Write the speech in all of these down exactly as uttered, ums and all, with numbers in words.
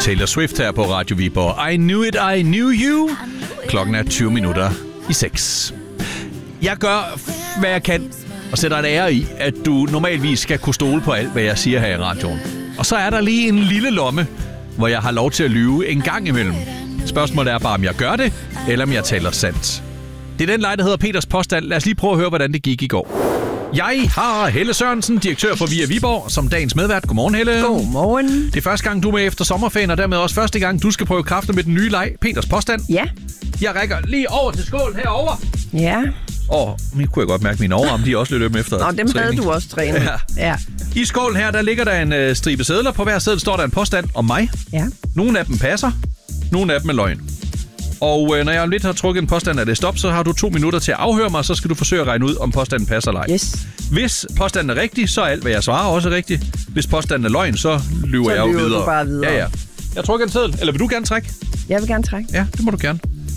Taylor Swift her på Radio Viborg. I knew it, I knew you. Klokken er tyve minutter i seks. Jeg gør, hvad jeg kan, og sætter en ære i, at du normalvis skal kunne stole på alt, hvad jeg siger her i radioen. Og så er der lige en lille lomme, hvor jeg har lov til at lyve en gang imellem. Spørgsmålet er bare, om jeg gør det, eller om jeg taler sandt. Det er den leg, der hedder Peters Påstand. Lad os lige prøve at høre, hvordan det gik i går. Jeg har Helle Sørensen, direktør for Via Viborg, som dagens medvært. Godmorgen, Helle. Godmorgen. Det er første gang, du er med efter sommerferien, og dermed også første gang, du skal prøve kræfter med den nye leg, Peters Påstand. Ja. Jeg rækker lige over til skålen herover. Ja. Åh, nu kunne jeg godt mærke, at mine overarme, de er også lidt ømme efter Nå, dem træning. havde du også trænet. Ja. Ja. I skålen her, der ligger der en øh, stribe sedler. På hver seddel står der en påstand om mig. Ja. Nogle af dem passer, nogle af dem er løgn. Og øh, når jeg om lidt har trukket en påstand af det stop, så har du to minutter til at afhøre mig, og så skal du forsøge at regne ud, om påstanden passer eller ej. Yes. Hvis påstanden er rigtig, så er alt, hvad jeg svarer, også rigtigt. Hvis påstanden er løgn, så lyver så jeg jo lyver videre. Du bare videre. Ja, ja. Jeg trykker en seddel. Eller vil du gerne trække? Jeg vil gerne trække. Ja, det må du gerne.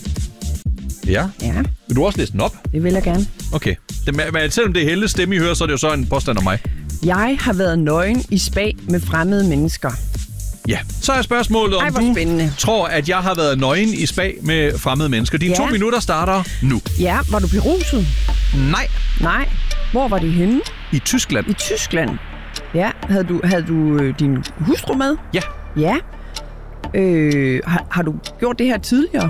Ja. Ja. Vil du også læse den op? Det vil jeg gerne. Okay. Det, men selvom det er Helles stemme, I hører, så er det jo så en påstand om mig. Jeg har været nøgen i spa med fremmede mennesker. Ja. Så er spørgsmålet, om Ej, hvor du spændende. tror, at jeg har været nøgen i spa med fremmede mennesker. Dine Ja. to minutter starter nu. Ja, var du beruset? Nej. Nej. Hvor var det henne? I Tyskland. I Tyskland. Ja. Havde du, havde du øh, din hustru med? Ja. Ja. Øh, har, har du gjort det her tidligere?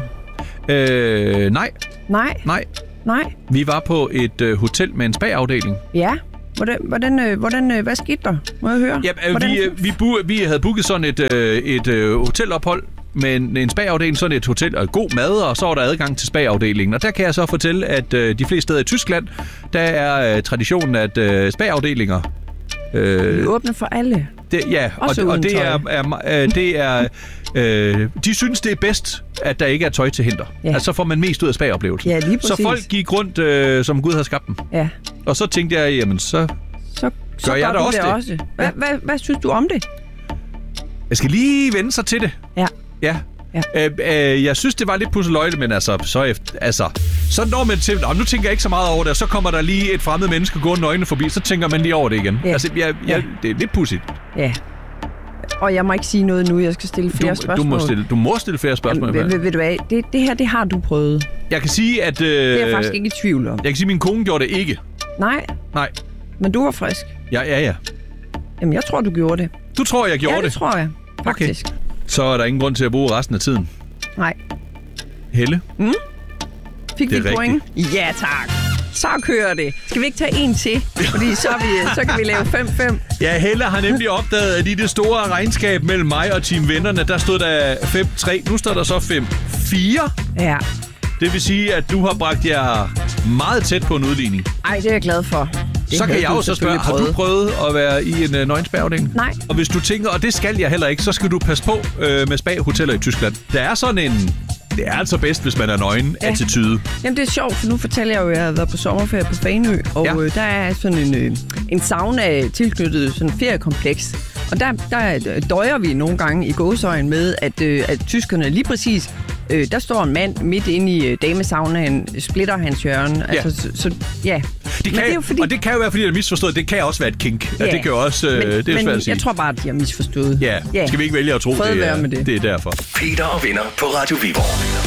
Øh, nej. Nej. Nej. Nej. Vi var på et øh, hotel med en spa-afdeling. Ja. Hvordan, hvordan, øh, hvordan, øh, hvad skete der? Må jeg høre? Ja, øh, hvordan... vi, øh, vi, bu- vi havde booket sådan et, øh, et øh, hotelophold med en, en spa-afdeling, sådan et hotel og god mad, og så var der adgang til spa-afdelingen. Og der kan jeg så fortælle, at øh, de fleste steder i Tyskland, der er øh, traditionen, at øh, spa-afdelinger... Øh, vi åbner for alle. Det, ja, og, og det er, er, er, det er øh, de synes, det er bedst, at der ikke er tøj til hinder. Ja. Altså får man mest ud af spa-oplevelsen. Ja, lige præcis. Så folk gik rundt, øh, som Gud havde skabt dem. Ja. Og så tænkte jeg, jamen så, så, så gør jeg da også det. Også. Hvad, ja. hvad, hvad synes du om det? Jeg skal lige vende sig til det. Ja. Ja. Ja. Øh, øh, jeg synes, det var lidt pusseløjle, men altså, så, efter, altså, så når man til, nu tænker jeg ikke så meget over det, og så kommer der lige et fremmed menneske gående nøgne forbi, så tænker man lige over det igen. Ja. Altså, jeg, jeg, ja. det er lidt pudsigt. Ja. Og jeg må ikke sige noget nu, jeg skal stille flere du, spørgsmål. Du må stille, du må stille flere spørgsmål. Jamen, ved, ved du hvad, det, det her, det har du prøvet. Jeg kan sige, at... Øh, det er jeg faktisk ikke i tvivl om. Jeg kan sige, at min kone gjorde det ikke. Nej. Nej. Men du var frisk. Ja, ja, ja. Jamen, jeg tror, du gjorde det. Du tror, jeg gjorde det? Ja, det tror jeg. Faktisk. Okay. Så er der ingen grund til at bruge resten af tiden. Nej. Helle? Mm? Fik vi et point? Ja, tak. Så kører det. Skal vi ikke tage en til? Fordi så, er vi, så kan vi lave fem fem. Ja, Helle har nemlig opdaget, at i det store regnskab mellem mig og Team Vennerne, der stod der fem tre. Nu står der så fem fire. Ja. Det vil sige, at du har bragt jer meget tæt på en udligning. Ej, det er jeg glad for. Det så kan jeg jo så spørge, har du prøvet at være i en uh, nøgenspa-afdeling? Nej. Og hvis du tænker, og det skal jeg heller ikke, så skal du passe på uh, med spa-hoteller i Tyskland. Der er sådan en... Det er altså bedst, hvis man er nøgen, ja. Attitude. Jamen, det er sjovt, for nu fortæller jeg jo, at jeg har været på sommerferie på Fanø, og ja. øh, der er sådan en, øh, en sauna tilknyttet sådan en feriekompleks. Og der, der døjer vi nogle gange i gåseøjen med, at, øh, at tyskerne lige præcis... Øh, der står en mand midt inde i øh, damesaunaen, splitter hans hjørne. Ja. Altså, så, så, ja. Det kan, det jo fordi... Og det kan jo være, fordi jeg har misforstået. Det kan også være et kink. Ja. Det kan jo også... Øh, men, det er men svært at sige. Jeg tror bare, at de har misforstået. Ja. ja. Skal vi ikke vælge at tro, det er, med det. det er derfor. Peter og venner på Radio Viborg.